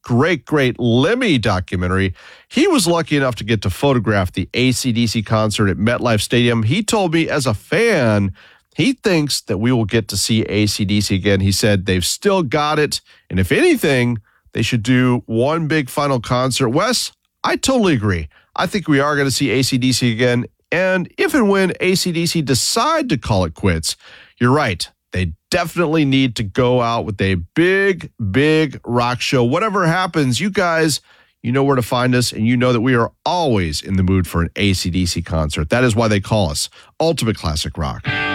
great Lemmy documentary. He was lucky enough to get to photograph the AC/DC concert at MetLife Stadium. He told me as a fan, he thinks that we will get to see AC/DC again. He said they've still got it, and if anything, they should do one big final concert. Wes, I totally agree. I think we are going to see AC/DC again, and if and when AC/DC decide to call it quits, you're right. They definitely need to go out with a big rock show. Whatever happens, you guys, you know where to find us, and you know that we are always in the mood for an AC/DC concert. That is why they call us Ultimate Classic Rock.